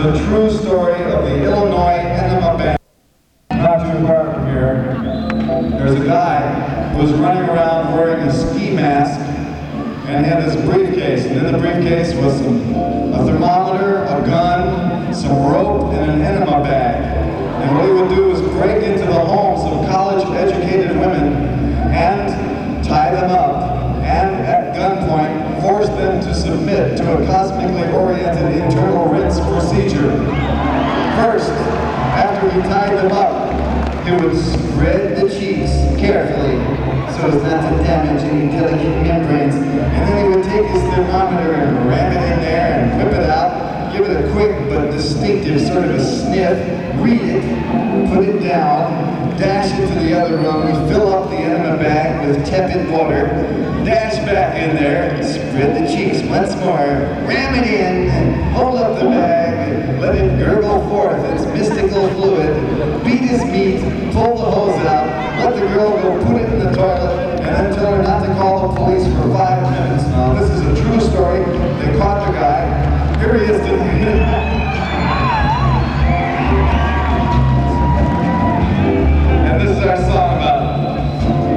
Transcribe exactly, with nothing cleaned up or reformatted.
the true story of the Illinois Enema Band. Not too far from here, there's a guy who was running around wearing a ski mask and had this briefcase. And in the briefcase was some, a thermometer, a gun, some rope, and an enema bag. And what he would do is break into the homes of college-educated women and tie them up, and at gunpoint force them to submit to a cosmically oriented internal rinse procedure. First, after he tied them up, he would spread the cheeks carefully so as not to damage any delicate membranes. And then he would take his thermometer and ram it in there and whip it out, give it a quick but distinctive sort of a sniff, read it, put it down, dash it to the other room, fill up the enema bag with tepid water, dash back in there, spread the cheeks once more, ram it in, hold up the bag, let it gurgle forth its mystical fluid, beat his meat, pull the